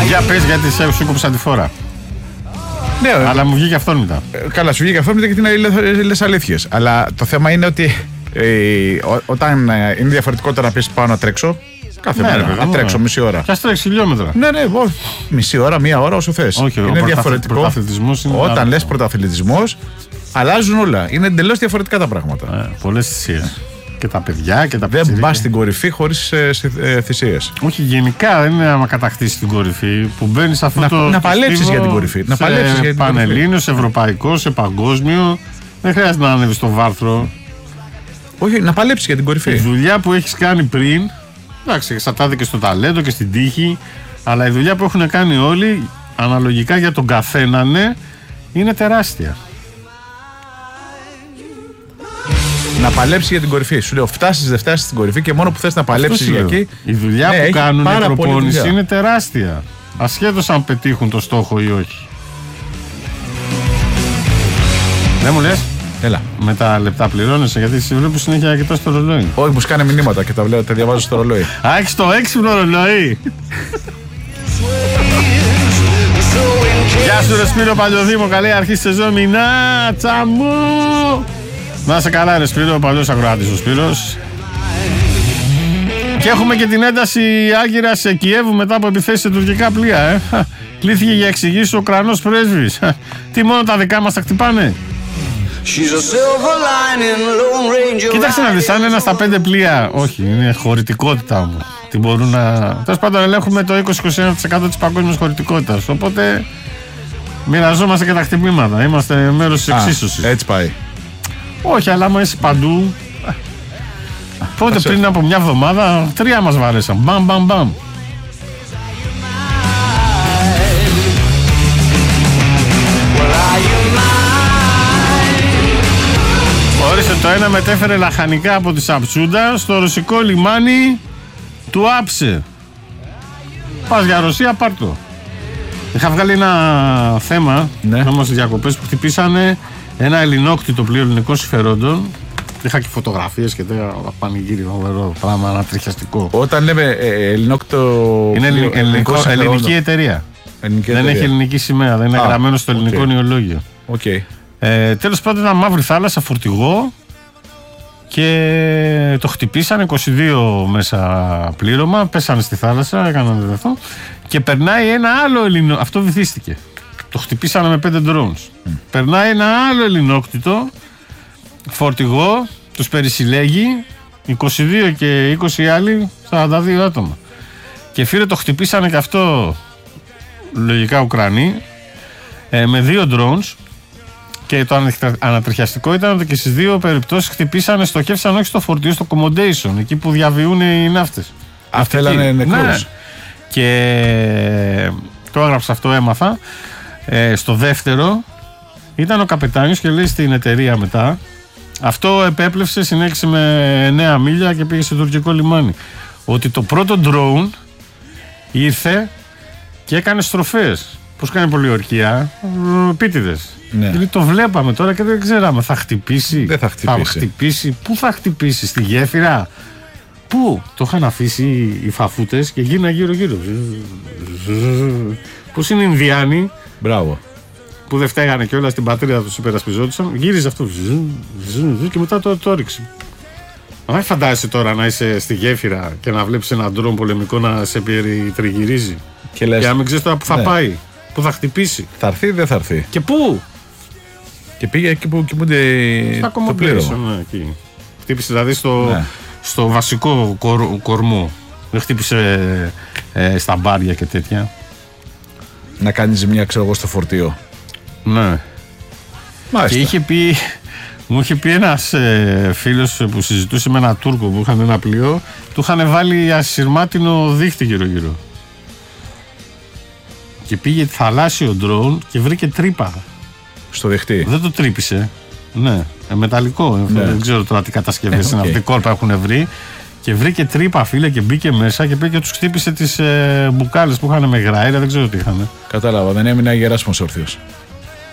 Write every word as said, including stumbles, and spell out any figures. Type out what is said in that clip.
Για πες, γιατί σε σου κόψα τη φορά. Ναι, αλλά μου βγήκε αυτόρμητα. Ε, καλά, σου βγήκε αυτόρμητα γιατί είναι λες αλήθειες. Αλλά το θέμα είναι ότι ε, ό, όταν ε, είναι διαφορετικό τώρα να πεις πάω να τρέξω. Κάθε ναι, μέρα ρε, να τρέξω μισή ώρα. Κι ας τρέξει χιλιόμετρα. Ναι, ναι, ό, μισή ώρα, μία ώρα όσο θες. Όχι, είναι ο διαφορετικό. Είναι όταν άλλο. λες πρωταθλητισμός, αλλάζουν όλα. Είναι εντελώς διαφορετικά τα πράγματα. Ε, πολλές θυσίες. Και τα παιδιά και τα παιδιά. Δεν πας στην κορυφή χωρίς ε, ε, θυσίες. Όχι, γενικά δεν είναι άμα κατακτήσεις την κορυφή που μπαίνει σε αυτό να, το. Να παλέψεις για την κορυφή. Να παλέψεις για την πανελλήνιο, σε ευρωπαϊκό, σε παγκόσμιο. Δεν χρειάζεται να ανέβεις στο βάρθρο. Όχι, να παλέψεις για την κορυφή. Η δουλειά που έχεις κάνει πριν. Εντάξει, εξαρτάται και στο ταλέντο και στην τύχη. Αλλά η δουλειά που έχουν κάνει όλοι, αναλογικά για τον καθένα, ναι, είναι τεράστια. Να παλέψει για την κορυφή. Σου λέω, φτάσεις, δεν φτάσεις στην κορυφή και μόνο που θες να παλέψεις για εκεί. Η δουλειά ναι, που κάνουν οι προπόνηση είναι τεράστια. Ασχέτως αν πετύχουν το στόχο ή όχι. Δεν μου λες. Έλα. Με τα λεπτά πληρώνεσαι, γιατί σε βλέπω συνέχεια κοιτάς στο ρολόι. Όχι, μου σκάνε μηνύματα και τα, βλέπω, τα διαβάζω στο ρολόι. Α, έχεις το έξυπνο ρολόι. Γεια σου ρε Σπύρο Παλιοδήμο, καλή αρχή σεζόν, μηνάτσα μου. Να είσαι καλά ρε Σπύρο, ο παλιός ακροάτης ο Σπύρος. Και έχουμε και την ένταση Άγκυρα σε Κιέβου μετά από επιθέσεις σε τουρκικά πλοία. Ε. Κλήθηκε για εξηγήσεις ο Ουκρανός πρέσβης. Τι μόνο τα δικά μας τα χτυπάνε. Κοίταξε να δεις, αν ένα στα πέντε πλοία, όχι, είναι χωρητικότητα μου. Τι μπορούν να. Τέλος πάντων, ελέγχουμε το είκοσι με είκοσι ένα τοις εκατό της παγκόσμιας χωρητικότητας. Οπότε μοιραζόμαστε και τα χτυπήματα. Είμαστε μέρος της εξίσωσης. Έτσι πάει. Όχι, αλλά άμα είσαι παντού. Πότε πριν από μια εβδομάδα, τρία μας βαρέσαν. Μπαμ, μπαμ, μπαμ. Ορίστε, το ένα μετέφερε λαχανικά από τη Σαψούντα στο ρωσικό λιμάνι του Άψε. Πας για Ρωσία, πάρ' το. Είχα βγάλει ένα θέμα, ναι. Όμως στις διακοπές που χτυπήσανε ένα ελληνόκτητο πλοίο ελληνικών συμφερόντων. Είχα και φωτογραφίες και τέτοια πανηγύρι, φοβερό πράγμα, ανατριχιαστικό. Όταν λέμε ε, ελληνόκτητο. Είναι πλοίο, ελληνικό, ελληνική εταιρεία. Ελληνική δεν εταιρεία. Έχει ελληνική σημαία, δεν είναι Α, γραμμένο στο ελληνικό okay. νεολόγιο. Okay. Ε, τέλος πάντων, ήταν μαύρη θάλασσα, φορτηγό και το χτυπήσανε είκοσι δύο μέσα πλήρωμα. Πέσανε στη θάλασσα, έκαναν αυτό και περνάει ένα άλλο ελληνό. Αυτό βυθίστηκε. Το χτυπήσανε με πέντε drones. Mm. Περνάει ένα άλλο ελληνόκτητο φορτηγό, τους περισυλλέγει, είκοσι δύο και είκοσι άλλοι, σαράντα δύο άτομα. Και φίλε, το χτυπήσανε και αυτό, λογικά Ουκρανοί, ε, με δύο drones. Και το ανατριχιαστικό ήταν ότι και στις δύο περιπτώσεις χτυπήσανε, στοχεύσαν όχι στο φορτίο, στο accommodation, εκεί που διαβιούν οι ναύτες. Αυτά θέλανε νεκρούς. Ναι. Και το έγραψα αυτό, έμαθα. Ε, στο δεύτερο ήταν ο καπετάνιος και λέει στην εταιρεία μετά. Αυτό επέπλευσε, συνέχισε με εννέα μίλια και πήγε σε τουρκικό λιμάνι. Ότι το πρώτο drone ήρθε και έκανε στροφές. Πώς κάνει πολιορκία, πίτιδες. Ναι. Δηλαδή το βλέπαμε τώρα και δεν ξέραμε, θα χτυπήσει, δεν θα χτυπήσει. θα χτυπήσει. Πού θα χτυπήσει, στη γέφυρα? Πού? Το είχαν αφήσει οι φαφούτες και γίνανε γύρω-γύρω. Πώς είναι οι Ινδιάνοι. Μπράβο. Που δεν φταίγανε κιόλας στην πατρίδα τους, υπερασπιζόντουσαν. Γύριζε αυτό. Και μετά το, το έριξε. Αν φαντάζεσαι τώρα να είσαι στη γέφυρα και να βλέπεις έναν ντρόν πολεμικό να σε περιτριγυρίζει. Και, λες, και να μην ξέρεις τώρα που θα ναι. πάει. Που θα χτυπήσει. Θα έρθει ή δεν θα έρθει. Και πού? Και πήγε εκεί που κοιμούνται το πλήρωμα. Ναι, εκεί. Χτύπησε δηλαδή στο, ναι. στο βασικό κορ, κορμό. Δεν χτύπησε ε, στα μπάρια και τέτοια. Να κάνει ζημιά, ξέρω εγώ, στο φορτίο. Ναι. Μάλιστα. Και είχε πει, μου είχε πει ένας ε, φίλος που συζητούσε με έναν Τούρκο που είχαν ένα πλοίο, του είχαν βάλει ασυρμάτινο δίχτυ γύρω-γύρω. Και πήγε θαλάσσιο ντρόουν και βρήκε τρύπα. Στο δεχτή. Δεν το τρύπησε. Ναι, ε, μεταλλικό. Ναι. Δεν ξέρω τώρα τι κατασκευές είναι. Okay. Αυτή κόρπα έχουν βρει. Και βρήκε τρύπα, φίλε, και μπήκε μέσα και πήγε και τους χτύπησε τις ε, μπουκάλες που είχαν με γράιρα. Δεν ξέρω τι είχαν. Κατάλαβα, δεν έμεινε Γεράσιμος όρθιος.